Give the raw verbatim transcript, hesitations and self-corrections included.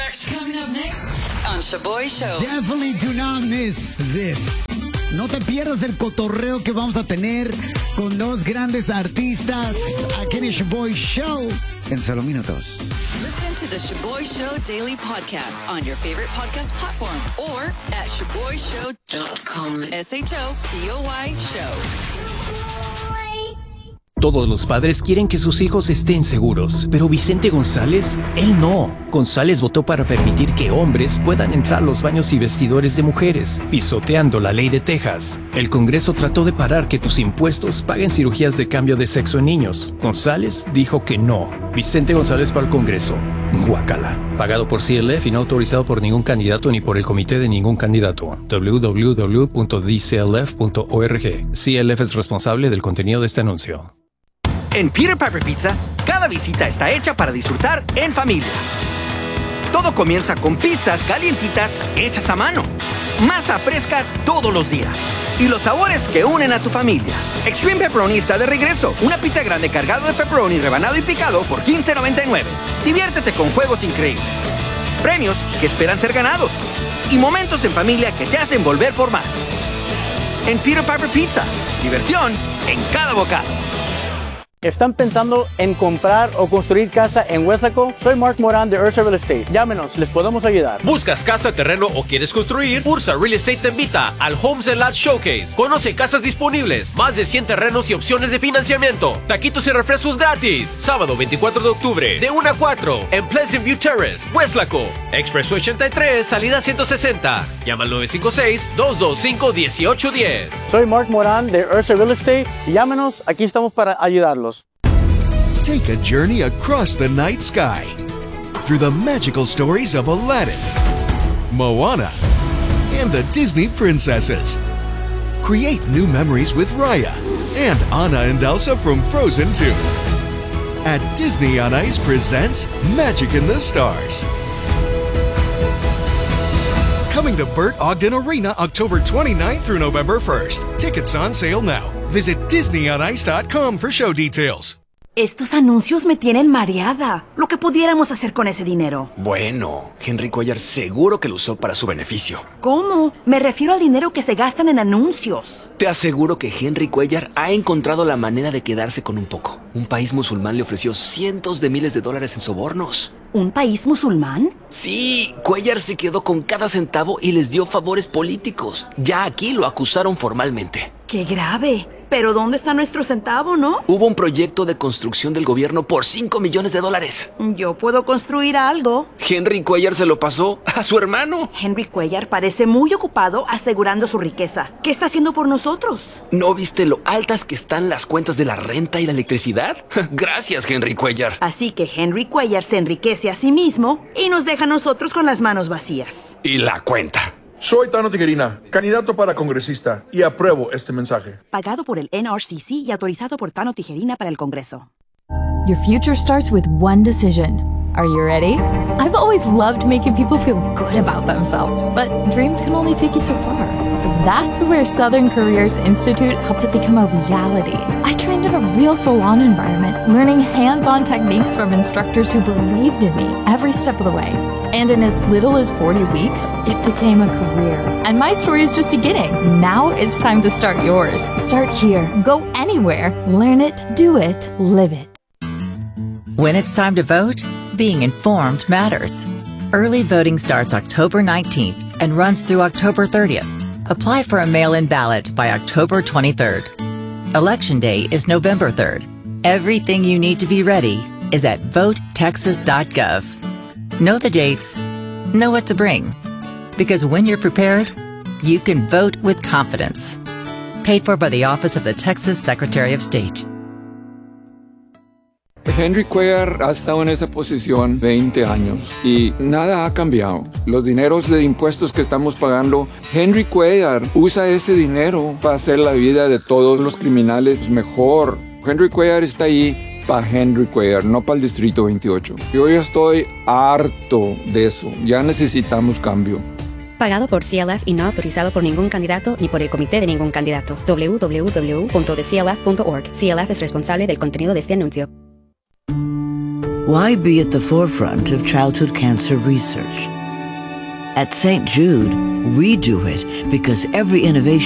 next. Coming up next on Shaboy Show. Definitely do not miss this. No te pierdas el cotorreo que vamos a tener con dos grandes artistas aquí en el Shaboy Show en solo minutos. Listen to the Shaboy Show Daily Podcast on your favorite podcast platform or at shaboy show dot com. S H O P O Y Show. Todos los padres quieren que sus hijos estén seguros, pero Vicente González, él no. González votó para permitir que hombres puedan entrar a los baños y vestidores de mujeres, pisoteando la ley de Texas. El Congreso trató de parar que tus impuestos paguen cirugías de cambio de sexo en niños. González dijo que no. Vicente González para el Congreso. Guácala. Pagado por C L F y no autorizado por ningún candidato ni por el comité de ningún candidato. doble u doble u doble u punto d c l f punto org. C L F es responsable del contenido de este anuncio. En Peter Piper Pizza, cada visita está hecha para disfrutar en familia. Todo comienza con pizzas calientitas hechas a mano, masa fresca todos los días y los sabores que unen a tu familia. Extreme Pepperoni está de regreso. Una pizza grande cargado de pepperoni rebanado y picado por quince noventa y nueve. Diviértete con juegos increíbles, premios que esperan ser ganados y momentos en familia que te hacen volver por más. En Peter Piper Pizza, diversión en cada bocado. ¿Están pensando en comprar o construir casa en Weslaco? Soy Mark Moran de Ursa Real Estate. Llámenos, les podemos ayudar. ¿Buscas casa, terreno o quieres construir? Ursa Real Estate te invita al Homes and Lots Showcase. Conoce casas disponibles, más de cien terrenos y opciones de financiamiento. Taquitos y refrescos gratis. Sábado veinticuatro de octubre, de una a cuatro, en Pleasant View Terrace, Weslaco. Expressway ochenta y tres, salida ciento sesenta. Llama al nueve cinco seis, dos dos cinco, uno ocho uno cero. Soy Mark Moran de Ursa Real Estate. Llámenos, aquí estamos para ayudarlos. Take a journey across the night sky through the magical stories of Aladdin, Moana, and the Disney princesses. Create new memories with Raya and Anna and Elsa from Frozen two. At Disney on Ice presents Magic in the Stars. Coming to Burt Ogden Arena October twenty-ninth through November first. Tickets on sale now. Visit disney on ice dot com for show details. Estos anuncios me tienen mareada. Lo que pudiéramos hacer con ese dinero. Bueno, Henry Cuellar seguro que lo usó para su beneficio. ¿Cómo? Me refiero al dinero que se gastan en anuncios. Te aseguro que Henry Cuellar ha encontrado la manera de quedarse con un poco. Un país musulmán le ofreció cientos de miles de dólares en sobornos. ¿Un país musulmán? Sí, Cuellar se quedó con cada centavo y les dio favores políticos. Ya aquí lo acusaron formalmente. ¡Qué grave! Pero ¿dónde está nuestro centavo, no? Hubo un proyecto de construcción del gobierno por cinco millones de dólares. Yo puedo construir algo. Henry Cuellar se lo pasó a su hermano. Henry Cuellar parece muy ocupado asegurando su riqueza. ¿Qué está haciendo por nosotros? ¿No viste lo altas que están las cuentas de la renta y la electricidad? Gracias, Henry Cuellar. Así que Henry Cuellar se enriquece a sí mismo y nos deja a nosotros con las manos vacías. Y la cuenta. Soy Tano Tijerina, candidato para congresista, y apruebo este mensaje. Pagado por el N R C C y autorizado por Tano Tijerina para el Congreso. Your future starts with one decision. Are you ready? I've always loved making people feel good about themselves, but dreams can only take you so far. That's where Southern Careers Institute helped it become a reality. I trained in a real salon environment, learning hands-on techniques from instructors who believed in me every step of the way. And in as little as forty weeks, it became a career. And my story is just beginning. Now it's time to start yours. Start here. Go anywhere. Learn it, do it, live it. When it's time to vote, being informed matters. Early voting starts October nineteenth and runs through October thirtieth. Apply for a mail-in ballot by October twenty-third. Election day is November third. Everything you need to be ready is at vote texas dot gov. Know the dates, know what to bring. Because when you're prepared, you can vote with confidence. Paid for by the Office of the Texas Secretary of State. Henry Cuellar ha estado en esa posición veinte años y nada ha cambiado. Los dineros de impuestos que estamos pagando, Henry Cuellar usa ese dinero para hacer la vida de todos los criminales mejor. Henry Cuellar está ahí para Henry Cuellar, no para el Distrito veintiocho. Yo ya estoy harto de eso. Ya necesitamos cambio. Pagado por C L F y no autorizado por ningún candidato ni por el comité de ningún candidato. doble u doble u doble u punto d c l f punto org. C L F es responsable del contenido de este anuncio. Why be at the forefront of childhood cancer research? At Saint Jude, we do it because every innovation